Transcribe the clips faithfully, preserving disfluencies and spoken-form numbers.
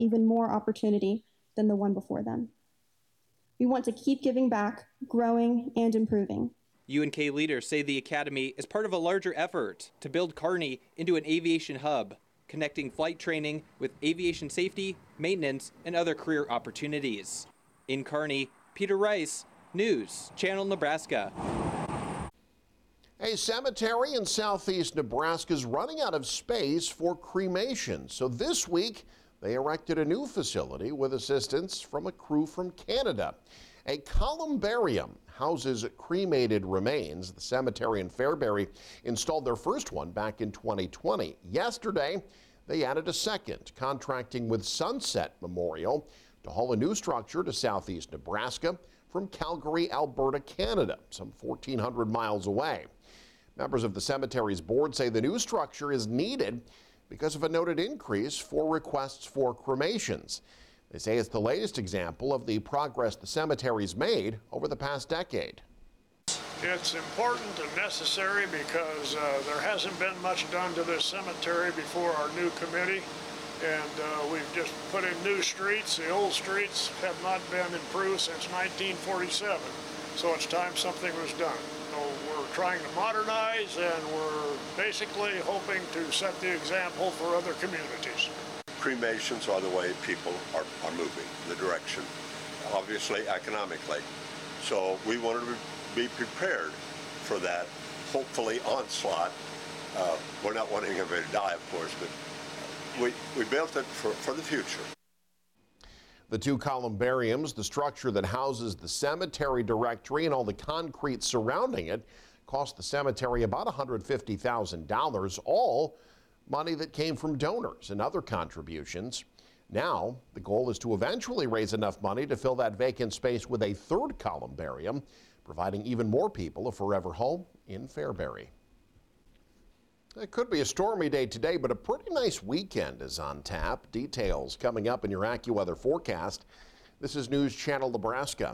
even more opportunity than the one before them. We want to keep giving back, growing, and improving. U N K leaders say the academy is part of a larger effort to build Kearney into an aviation hub, connecting flight training with aviation safety, maintenance, and other career opportunities. In Kearney, Peter Rice, News Channel Nebraska. A cemetery in southeast Nebraska is running out of space for cremation. So this week, they erected a new facility with assistance from a crew from Canada. A columbarium houses cremated remains. The cemetery in Fairbury installed their first one back in twenty twenty. Yesterday, they added a second, contracting with Sunset Memorial to haul a new structure to southeast Nebraska from Calgary, Alberta, Canada, some fourteen hundred miles away. Members of the cemetery's board say the new structure is needed because of a noted increase for requests for cremations. They say it's the latest example of the progress the cemetery's made over the past decade. It's important and necessary because uh, there hasn't been much done to this cemetery before our new committee, and uh, we've just put in new streets. The old streets have not been improved since nineteen forty-seven, so it's time something was done. So we're trying to modernize, and we're basically hoping to set the example for other communities. Cremations are the way people are, are moving, the direction, obviously economically. So we wanted to be prepared for that, hopefully onslaught. Uh, we're not wanting anybody to die, of course, but we, we built it for, for the future. The two columbariums, the structure that houses the cemetery directory and all the concrete surrounding it, cost the cemetery about one hundred fifty thousand dollars, all money that came from donors and other contributions. Now, the goal is to eventually raise enough money to fill that vacant space with a third columbarium, providing even more people a forever home in Fairbury. It could be a stormy day today, but a pretty nice weekend is on tap. Details coming up in your AccuWeather forecast. This is News Channel Nebraska.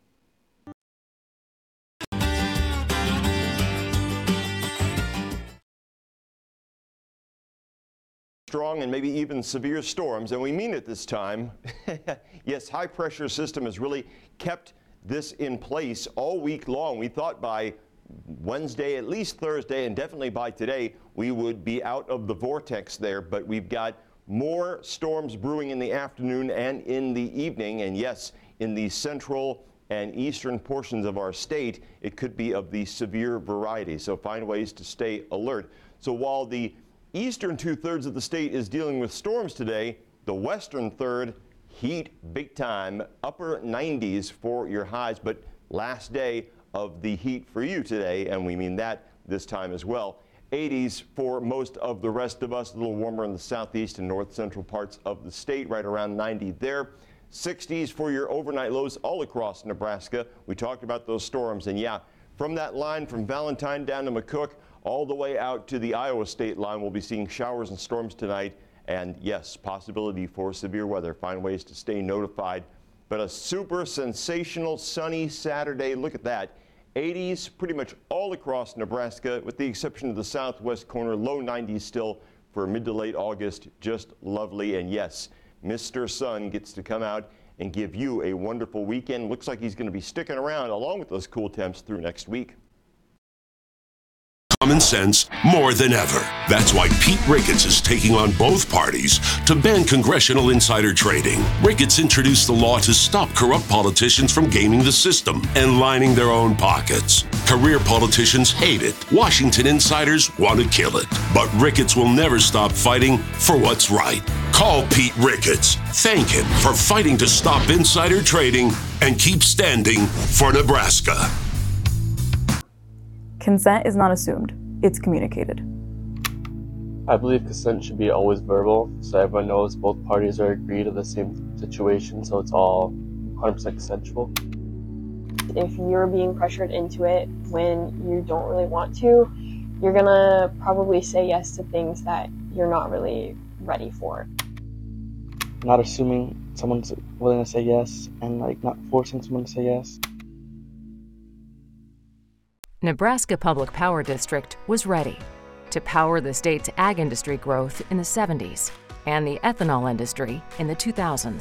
Strong and maybe even severe storms, and we mean it this time. Yes, high pressure system has really kept this in place all week long. We thought by Wednesday, at least Thursday, and definitely by today, we would be out of the vortex there, but we've got more storms brewing in the afternoon and in the evening, and yes, in the central and eastern portions of our state, it could be of the severe variety, so find ways to stay alert. So while the eastern two-thirds of the state is dealing with storms today, the western third, heat big time, upper nineties for your highs, but last day of the heat for you today, and we mean that this time as well. eighties for most of the rest of us, a little warmer in the southeast and north central parts of the state, right around ninety there. sixties for your overnight lows all across Nebraska. We talked about those storms, and yeah, from that line from Valentine down to McCook, all the way out to the Iowa state line, we'll be seeing showers and storms tonight. And yes, possibility for severe weather. Find ways to stay notified. But a super sensational sunny Saturday. Look at that. eighties pretty much all across Nebraska, with the exception of the southwest corner. Low nineties still for mid to late August. Just lovely. And yes, Mister Sun gets to come out and give you a wonderful weekend. Looks like he's going to be sticking around along with those cool temps through next week. Common sense more than ever. That's why Pete Ricketts is taking on both parties to ban congressional insider trading. Ricketts introduced the law to stop corrupt politicians from gaming the system and lining their own pockets. Career politicians hate it. Washington insiders want to kill it. But Ricketts will never stop fighting for what's right. Call Pete Ricketts. Thank him for fighting to stop insider trading and keep standing for Nebraska. Consent is not assumed, it's communicated. I believe consent should be always verbal, so everyone knows both parties are agreed to the same situation, so it's all one hundred percent consensual. If you're being pressured into it when you don't really want to, you're gonna probably say yes to things that you're not really ready for. Not assuming someone's willing to say yes, and like not forcing someone to say yes. Nebraska Public Power District was ready to power the state's ag industry growth in the seventies and the ethanol industry in the two thousands.